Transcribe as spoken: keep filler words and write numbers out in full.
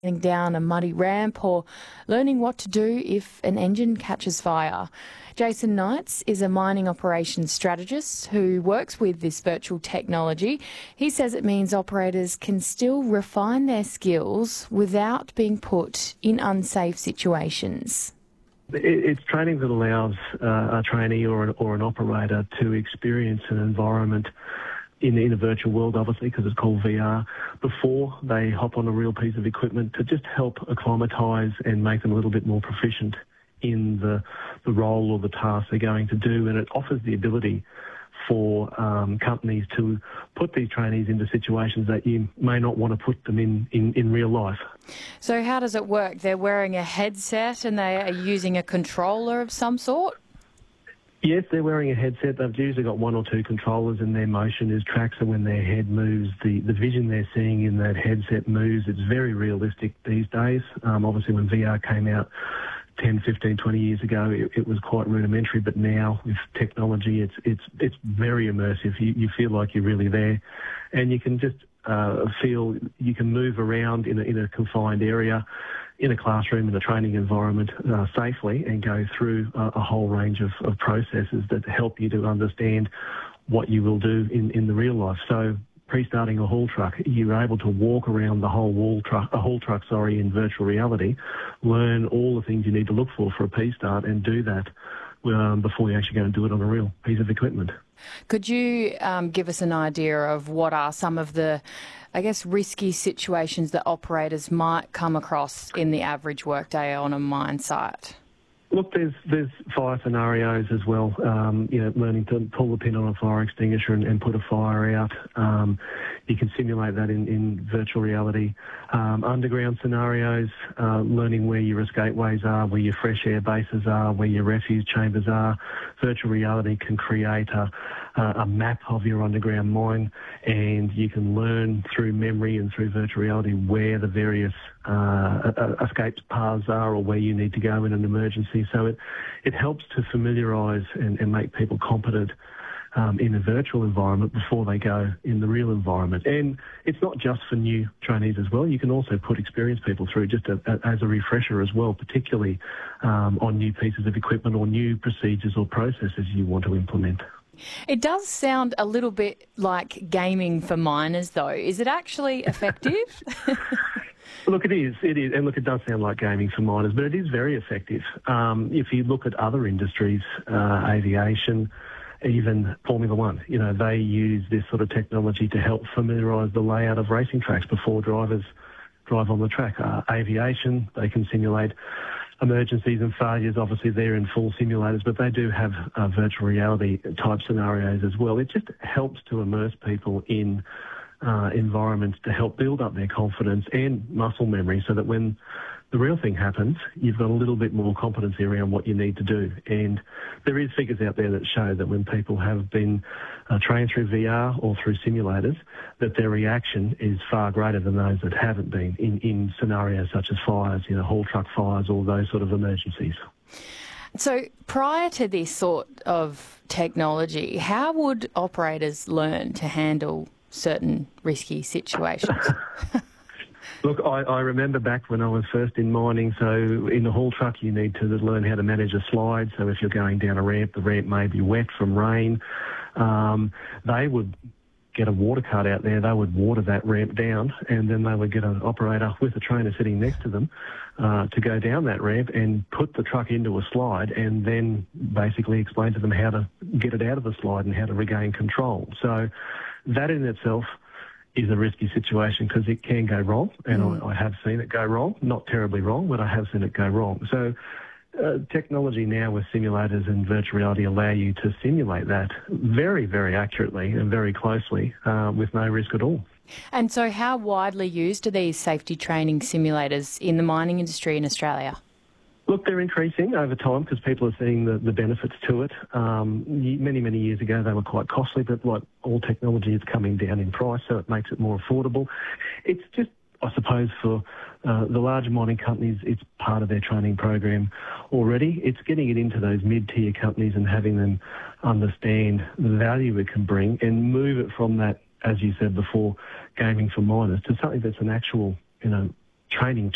getting down a muddy ramp or learning what to do if an engine catches fire. Jason Knights is a mining operations strategist who works with this virtual technology. He says it means operators can still refine their skills without being put in unsafe situations. It's training that allows uh, a trainee or an, or an operator to experience an environment in, in a virtual world, obviously, because it's called V R, before they hop on a real piece of equipment to just help acclimatise and make them a little bit more proficient in the, the role or the task they're going to do. And it offers the ability for um, companies to put these trainees into situations that you may not want to put them in, in, in real life. So how does it work? They're wearing a headset and they are using a controller of some sort? Yes, they're wearing a headset. They've usually got one or two controllers, and their motion is tracked, so when their head moves, the, the vision they're seeing in that headset moves. It's very realistic these days. Um, obviously, when V R came out ten, fifteen, twenty years ago, it, it was quite rudimentary, but now with technology, it's it's it's very immersive. You, you feel like you're really there, and you can just uh, feel you can move around in a, in a confined area, in a classroom, in a training environment uh, safely, and go through a, a whole range of, of processes that help you to understand what you will do in, in the real life. So pre-starting a haul truck, you're able to walk around the whole wall truck, a haul truck, sorry, in virtual reality, learn all the things you need to look for for a P-start, and do that um, before you actually go and do it on a real piece of equipment. Could you um, give us an idea of what are some of the, I guess, risky situations that operators might come across in the average workday on a mine site? Look, there's there's fire scenarios as well. Um, you know, learning to pull the pin on a fire extinguisher and, and put a fire out. Um, you can simulate that in, in virtual reality. Um, underground scenarios, uh, learning where your escapeways are, where your fresh air bases are, where your refuge chambers are. Virtual reality can create a, a map of your underground mine, and you can learn through memory and through virtual reality where the various uh, escape paths are, or where you need to go in an emergency. So it, it helps to familiarise and, and make people competent um, in a virtual environment before they go in the real environment. And it's not just for new trainees as well. You can also put experienced people through just a, a, as a refresher as well, particularly um, on new pieces of equipment or new procedures or processes you want to implement. It does sound a little bit like gaming for miners, though. Is it actually effective? Look, it is. It is. And look, it does sound like gaming for miners, but it is very effective. Um, if you look at other industries, uh, aviation, even Formula One, you know, they use this sort of technology to help familiarise the layout of racing tracks before drivers drive on the track. Uh, aviation, they can simulate emergencies and failures. Obviously, they're in full simulators, but they do have uh, virtual reality type scenarios as well. It just helps to immerse people in uh, environments to help build up their confidence and muscle memory, so that when the real thing happens, you've got a little bit more competency around what you need to do. And there is figures out there that show that when people have been uh, trained through V R or through simulators, that their reaction is far greater than those that haven't been in, in scenarios such as fires, you know, haul truck fires, or those sort of emergencies. So prior to this sort of technology, how would operators learn to handle certain risky situations? Look, I, I remember back when I was first in mining, so in the haul truck you need to learn how to manage a slide. So if you're going down a ramp, the ramp may be wet from rain. Um, they would get a water cart out there, they would water that ramp down, and then they would get an operator with a trainer sitting next to them uh, to go down that ramp and put the truck into a slide, and then basically explain to them how to get it out of the slide and how to regain control. So that in itself is a risky situation, because it can go wrong, and mm. I, I have seen it go wrong. Not terribly wrong, but I have seen it go wrong. So uh, technology now with simulators and virtual reality allow you to simulate that very, very accurately and very closely uh, with no risk at all. And so how widely used are these safety training simulators in the mining industry in Australia? Look, they're increasing over time because people are seeing the, the benefits to it. Um, many, many years ago, they were quite costly, but like all technology, it's coming down in price, so it makes it more affordable. It's just, I suppose, for uh, the larger mining companies, it's part of their training program already. It's getting it into those mid-tier companies and having them understand the value it can bring and move it from that, as you said before, gaming for miners, to something that's an actual, you know, training